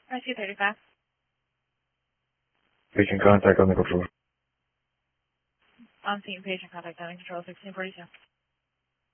IC35. Patient contact on the control. On scene patient contact, dining control 1642.